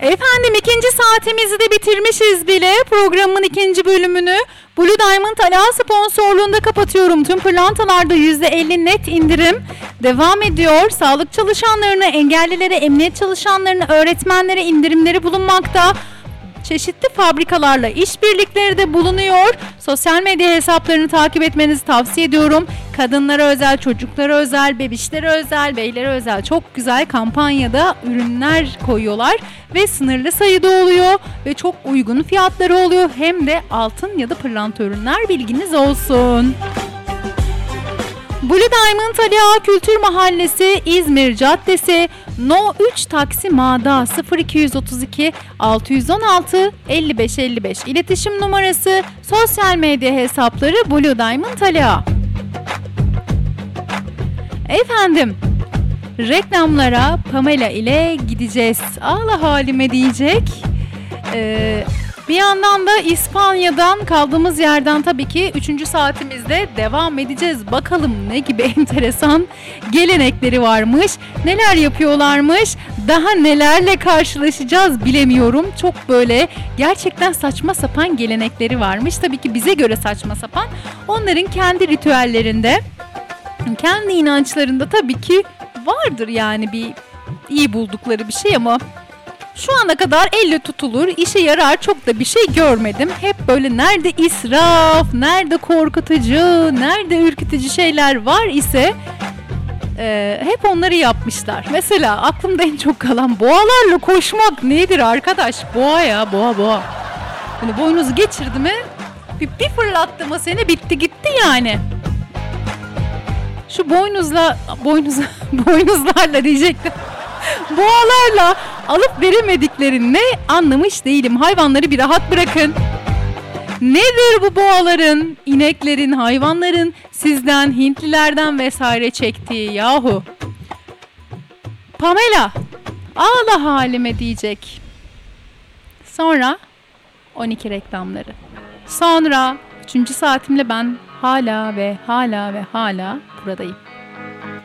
Efendim ikinci saatimizi de bitirmişiz bile. Programın ikinci bölümünü Blue Diamond Ala sponsorluğunda kapatıyorum. Tüm pırlantalarda %50 net indirim devam ediyor. Sağlık çalışanlarına, engellilere, emniyet çalışanlarına, öğretmenlere indirimleri bulunmakta. Çeşitli fabrikalarla işbirlikleri de bulunuyor. Sosyal medya hesaplarını takip etmenizi tavsiye ediyorum. Kadınlara özel, çocuklara özel, bebişlere özel, beylere özel çok güzel kampanyada ürünler koyuyorlar. Ve sınırlı sayıda oluyor ve çok uygun fiyatları oluyor. Hem de altın ya da pırlanta ürünler, bilginiz olsun. Blue Diamond Ali Ağa Kültür Mahallesi, İzmir Caddesi, No 3 Taksim A'da 0232 616 55 55 iletişim numarası, sosyal medya hesapları Blue Diamond Ali Ağa. Efendim, reklamlara Pamela ile gideceğiz. Allah halime diyecek. Bir yandan da İspanya'dan kaldığımız yerden tabii ki 3. saatimizde devam edeceğiz. Bakalım ne gibi enteresan gelenekleri varmış, neler yapıyorlarmış, daha nelerle karşılaşacağız bilemiyorum. Çok böyle gerçekten saçma sapan gelenekleri varmış. Tabii ki bize göre saçma sapan. Onların kendi ritüellerinde, kendi inançlarında tabii ki vardır yani bir iyi buldukları bir şey ama şu ana kadar elle tutulur, işe yarar çok da bir şey görmedim. Hep böyle nerede israf, nerede korkutucu, nerede ürkütücü şeyler var ise hep onları yapmışlar. Mesela aklımda en çok kalan boğalarla koşmak nedir arkadaş? Boğa ya, boğa. Böyle boynuzu geçirdi mi bir fırlattı mı seni, bitti gitti yani. Şu boynuzlarla diyecektim. Boğalarla alıp veremediklerini anlamış değilim. Hayvanları bir rahat bırakın. Nedir bu boğaların, ineklerin, hayvanların sizden, Hintlilerden vesaire çektiği yahu? Pamela, ağla halime diyecek. Sonra 12 reklamları. Sonra 3. saatimle ben hala buradayım.